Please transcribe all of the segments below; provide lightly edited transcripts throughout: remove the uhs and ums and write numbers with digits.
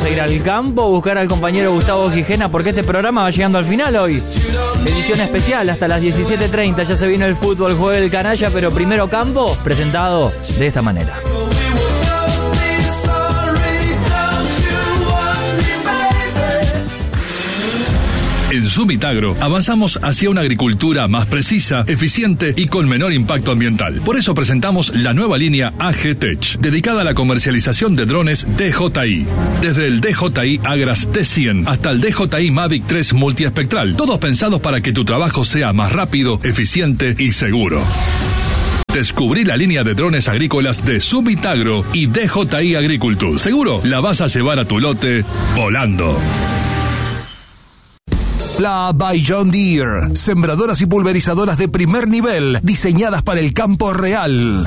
a ir al campo, buscar al compañero Gustavo Gijena, porque este programa va llegando al final hoy. Edición especial hasta las 17:30, ya se vino el fútbol, juega el canalla, pero primero campo, presentado de esta manera. En Sumitagro avanzamos hacia una agricultura más precisa, eficiente y con menor impacto ambiental. Por eso presentamos la nueva línea AG-Tech, dedicada a la comercialización de drones DJI. Desde el DJI Agras T100 hasta el DJI Mavic 3 multiespectral, todos pensados para que tu trabajo sea más rápido, eficiente y seguro. Descubrí la línea de drones agrícolas de Sumitagro y DJI Agriculture. Seguro la vas a llevar a tu lote volando. Pla by John Deere. Sembradoras y pulverizadoras de primer nivel, diseñadas para el campo real.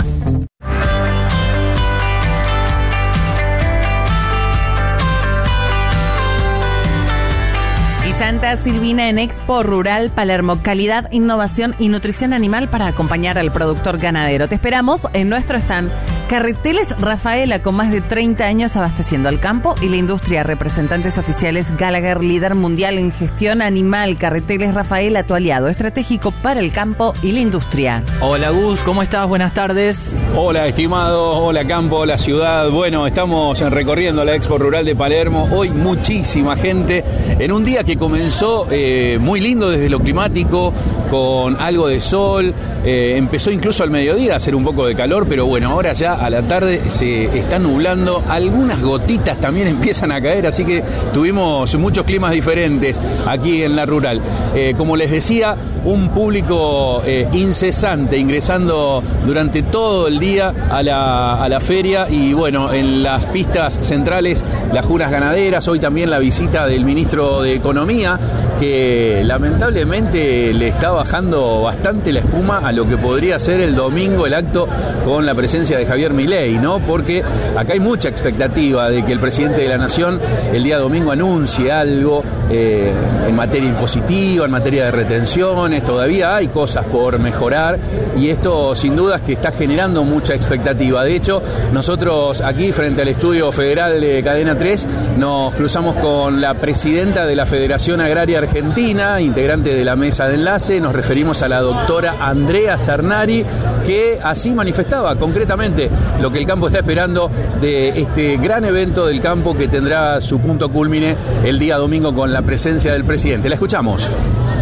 Santa Silvina en Expo Rural Palermo. Calidad, innovación y nutrición animal para acompañar al productor ganadero. Te esperamos en nuestro stand. Carreteles Rafaela, con más de 30 años abasteciendo al campo y la industria. Representantes oficiales Gallagher, líder mundial en gestión animal. Carreteles Rafaela, tu aliado estratégico para el campo y la industria. Hola Gus, ¿cómo estás? Buenas tardes. Hola estimados, hola campo, hola ciudad. Bueno, estamos recorriendo la Expo Rural de Palermo. Hoy muchísima gente en un día que comenzó muy lindo desde lo climático, con algo de sol, empezó incluso al mediodía a hacer un poco de calor, pero bueno, ahora ya a la tarde se está nublando, algunas gotitas también empiezan a caer, así que tuvimos muchos climas diferentes aquí en la rural. Como les decía, un público incesante ingresando durante todo el día a la feria, y bueno, en las pistas centrales las juras ganaderas, hoy también la visita del ministro de Economía, que lamentablemente le está bajando bastante la espuma a lo que podría ser el domingo el acto con la presencia de Javier Milei, ¿no? Porque acá hay mucha expectativa de que el presidente de la Nación el día domingo anuncie algo en materia impositiva, en materia de retenciones. Todavía hay cosas por mejorar y esto sin duda es que está generando mucha expectativa. De hecho, nosotros aquí frente al Estudio Federal de Cadena 3 nos cruzamos con la presidenta de la Federación Agraria Argentina, integrante de la mesa de enlace. Nos referimos a la doctora Andrea Sarnari, que así manifestaba concretamente lo que el campo está esperando de este gran evento del campo que tendrá su punto culmine el día domingo con la presencia del presidente. La escuchamos.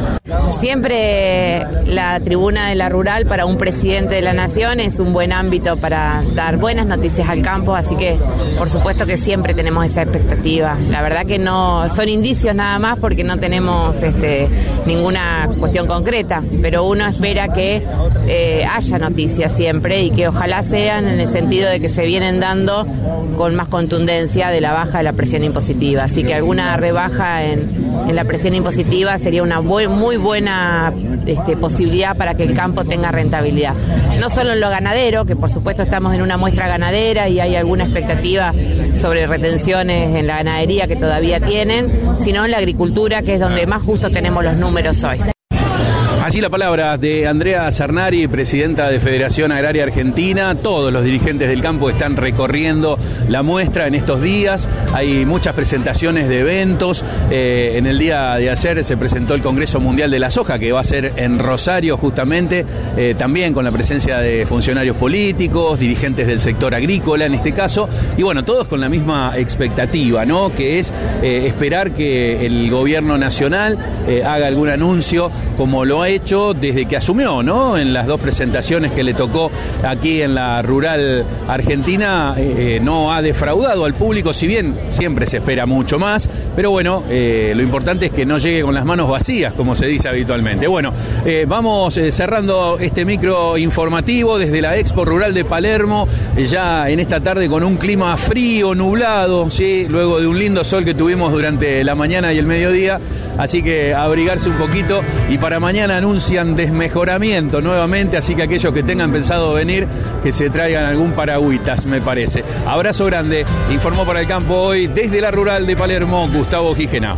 Siempre la tribuna de la rural para un presidente de la nación es un buen ámbito para dar buenas noticias al campo, así que por supuesto que siempre tenemos esa expectativa. La verdad que no son indicios nada más porque no tenemos ninguna cuestión concreta, pero uno espera que haya noticias siempre y que ojalá sean en el sentido de que se vienen dando con más contundencia de la baja de la presión impositiva, así que alguna rebaja en la presión impositiva sería una muy buena posibilidad para que el campo tenga rentabilidad. No solo en lo ganadero, que por supuesto estamos en una muestra ganadera y hay alguna expectativa sobre retenciones en la ganadería que todavía tienen, sino en la agricultura, que es donde más justo tenemos los números hoy. Allí la palabra de Andrea Sarnari, presidenta de Federación Agraria Argentina. Todos los dirigentes del campo están recorriendo la muestra en estos días. Hay muchas presentaciones de eventos. En el día de ayer se presentó el Congreso Mundial de la Soja, que va a ser en Rosario justamente, también con la presencia de funcionarios políticos, dirigentes del sector agrícola en este caso, y bueno, todos con la misma expectativa, ¿no? Que es esperar que el gobierno nacional haga algún anuncio, como lo ha hecho desde que asumió, ¿no? En las dos presentaciones que le tocó aquí en la rural argentina, no ha defraudado al público, si bien siempre se espera mucho más, pero bueno, lo importante es que no llegue con las manos vacías, como se dice habitualmente. Bueno, vamos cerrando este micro informativo desde la Expo Rural de Palermo, ya en esta tarde con un clima frío, nublado, ¿sí? Luego de un lindo sol que tuvimos durante la mañana y el mediodía, así que abrigarse un poquito, y para mañana anuncian desmejoramiento nuevamente, así que aquellos que tengan pensado venir, que se traigan algún paragüitas, me parece. Abrazo grande, informó para el campo hoy desde la rural de Palermo, Gustavo Gijena.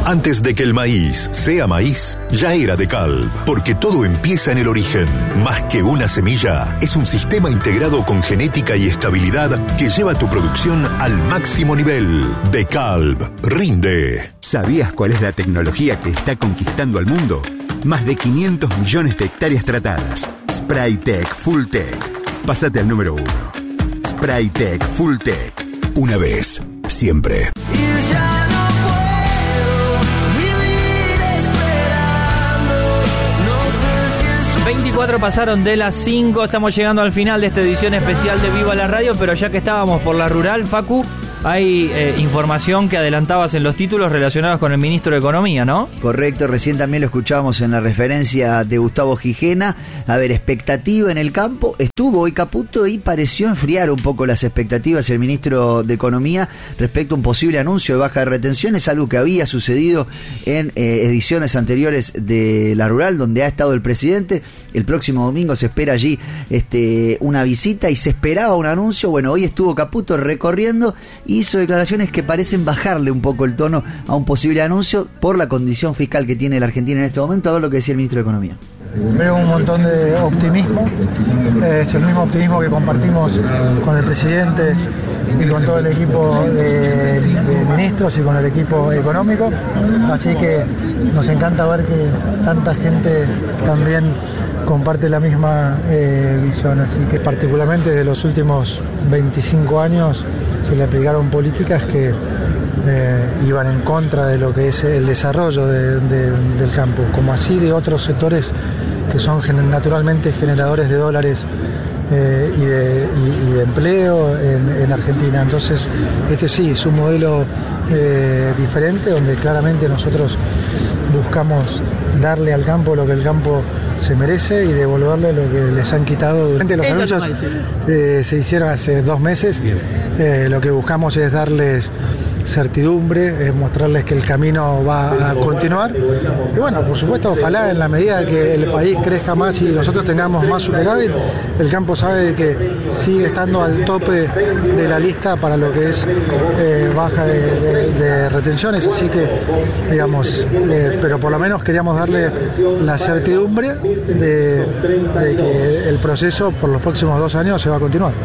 Antes de que el maíz sea maíz, ya era DeKalb, porque todo empieza en el origen. Más que una semilla, es un sistema integrado con genética y estabilidad que lleva tu producción al máximo nivel. DeKalb, rinde. ¿Sabías cuál es la tecnología que está conquistando al mundo? Más de 500 millones de hectáreas tratadas. Spraytec Fulltech. Pásate al número 1. Spraytec Fulltech. Una vez, siempre. 24 pasaron de las 5, estamos llegando al final de esta edición especial de Viva la Radio, pero ya que estábamos por la rural, Facu, hay información que adelantabas en los títulos relacionados con el ministro de Economía, ¿no? Correcto, recién también lo escuchábamos en la referencia de Gustavo Gijena. A ver, expectativa en el campo. Estuvo hoy Caputo y pareció enfriar un poco las expectativas el ministro de Economía respecto a un posible anuncio de baja de retenciones, algo que había sucedido en ediciones anteriores de la rural, donde ha estado el presidente. El próximo domingo se espera allí una visita y se esperaba un anuncio. Bueno, hoy estuvo Caputo recorriendo, hizo declaraciones que parecen bajarle un poco el tono a un posible anuncio por la condición fiscal que tiene la Argentina en este momento. A ver lo que decía el ministro de Economía. Veo un montón de optimismo, es el mismo optimismo que compartimos con el presidente y con todo el equipo de ministros y con el equipo económico, así que nos encanta ver que tanta gente también comparte la misma visión, así que particularmente de los últimos 25 años se le aplicaron políticas que iban en contra de lo que es el desarrollo del campo, como así de otros sectores que son naturalmente generadores de dólares y de empleo en Argentina. Entonces, sí es un modelo diferente, donde claramente nosotros buscamos darle al campo lo que el campo se merece y devolverle lo que les han quitado durante los anuncios. Se hicieron hace 2 meses. Lo que buscamos es darles certidumbre, es mostrarles que el camino va a continuar. Y bueno, por supuesto, ojalá en la medida que el país crezca más y nosotros tengamos más superávit, el campo sabe que sigue estando al tope de la lista para lo que es baja de retenciones, así que, digamos, pero por lo menos queríamos darle la certidumbre de que el proceso por los próximos 2 años se va a continuar.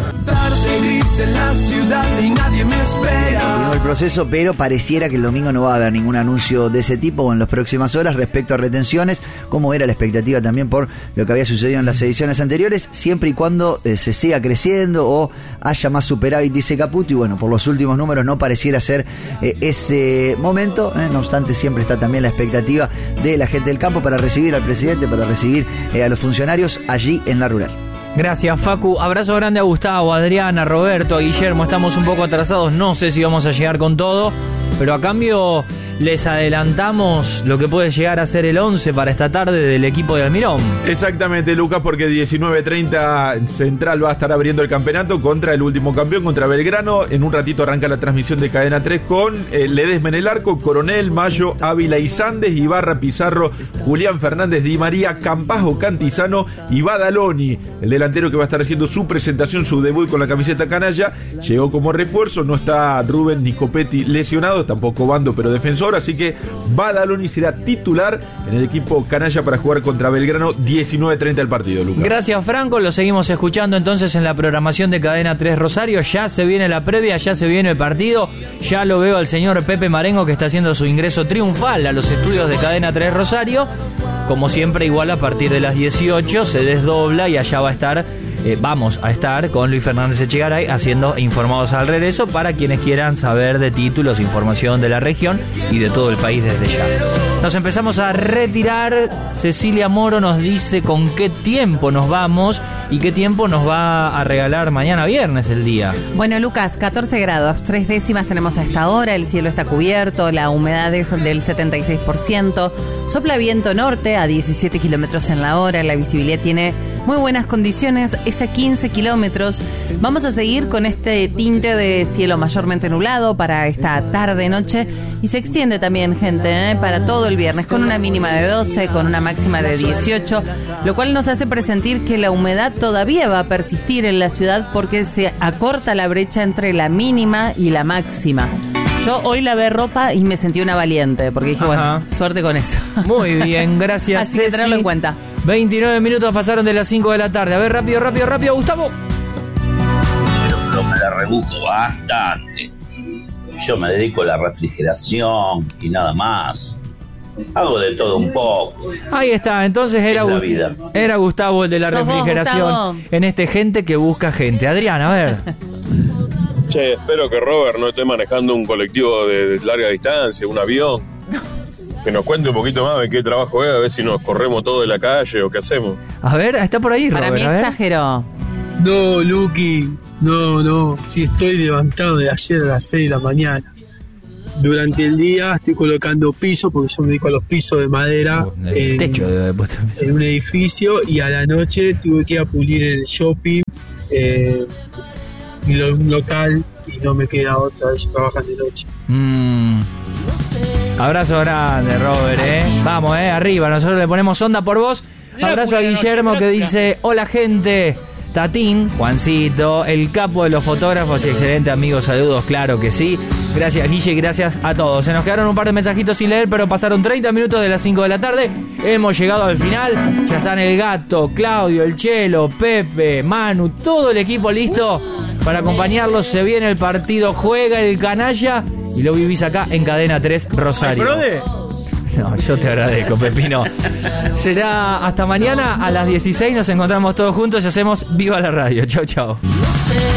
Continúa el proceso, pero pareciera que el domingo no va a haber ningún anuncio de ese tipo o en las próximas horas respecto a retenciones, como era la expectativa también por lo que había sucedido en las ediciones anteriores, siempre y cuando se siga creciendo o haya más superávit, dice Caputo, y bueno, por los últimos números no pareciera ser ese momento, no obstante siempre está también la expectativa de la gente del campo para recibir al presidente, para recibir a los funcionarios allí en la rural. Gracias, Facu. Abrazo grande a Gustavo, a Adriana, a Roberto, a Guillermo. Estamos un poco atrasados, no sé si vamos a llegar con todo, pero a cambio les adelantamos lo que puede llegar a ser el 11 para esta tarde del equipo de Almirón. Exactamente, Lucas, porque 19:30 Central va a estar abriendo el campeonato contra el último campeón, contra Belgrano. En un ratito arranca la transmisión de Cadena 3 con Ledesma en el arco, Coronel, Mayo, Ávila y Sandes, Ibarra, Pizarro, Julián Fernández, Di María, Campajo, Cantizano y Badaloni, el delantero que va a estar haciendo su presentación, su debut con la camiseta canalla. Llegó como refuerzo, no está Rubén ni Copetti lesionados, tampoco Bando, pero defensor. Así que Badaloni será titular en el equipo canalla para jugar contra Belgrano. 19:30 el partido, Lucas. Gracias, Franco. Lo seguimos escuchando entonces en la programación de Cadena 3 Rosario. Ya se viene la previa, ya se viene el partido. Ya lo veo al señor Pepe Marengo, que está haciendo su ingreso triunfal a los estudios de Cadena 3 Rosario. Como siempre, igual a partir de las 18 se desdobla y allá va a estar. Vamos a estar con Luis Fernández Echegaray haciendo Informados al Regreso para quienes quieran saber de títulos, información de la región y de todo el país desde ya. Nos empezamos a retirar. Cecilia Moro nos dice con qué tiempo nos vamos y qué tiempo nos va a regalar mañana viernes el día. Bueno, Lucas, 14 grados, 3 décimas tenemos a esta hora, el cielo está cubierto, la humedad es del 76%, sopla viento norte a 17 kilómetros en la hora, la visibilidad tiene muy buenas condiciones, es a 15 kilómetros. Vamos a seguir con este tinte de cielo mayormente nublado para esta tarde-noche y se extiende también, gente, para todo el viernes, con una mínima de 12, con una máxima de 18, lo cual nos hace presentir que la humedad todavía va a persistir en la ciudad porque se acorta la brecha entre la mínima y la máxima. Yo hoy lavé ropa y me sentí una valiente, porque dije, bueno, suerte con eso. Muy bien, gracias. Así que tenerlo en cuenta. 29 minutos pasaron de las 5 de la tarde. A ver, rápido, Gustavo. Pero me la rebusco bastante. Yo me dedico a la refrigeración y nada más. Hago de todo un poco. Ahí está, entonces era Gustavo el de la refrigeración en Gente que Busca Gente. Adrián, a ver. Che, espero que Robert no esté manejando un colectivo de larga distancia, un avión. Que nos cuente un poquito más de qué trabajo es, a ver si nos corremos todo de la calle o qué hacemos. A ver, está por ahí, Robert. Para mí exageró. No, Luqui, no. Sí, estoy levantado de ayer a las 6 de la mañana. Durante el día estoy colocando pisos, porque yo me dedico a los pisos de madera en un edificio, y a la noche tuve que ir a pulir el shopping, un local, y no me queda otra, ellos trabajan de noche. Abrazo grande, Robert, Vamos, arriba, nosotros le ponemos onda por vos. Abrazo a Guillermo que dice, hola gente. Tatín, Juancito, el capo de los fotógrafos y excelente amigo, saludos, claro que sí. Gracias Guille y gracias a todos. Se nos quedaron un par de mensajitos sin leer, pero pasaron 30 minutos de las 5 de la tarde. Hemos llegado al final. Ya están el Gato, Claudio, el Chelo, Pepe, Manu, todo el equipo listo para acompañarlos. Se viene el partido, juega el Canalla y lo vivís acá en Cadena 3 Rosario. No, yo te agradezco, Pepino. Será hasta mañana a las 16. Nos encontramos todos juntos y hacemos Viva la Radio. Chau, chau.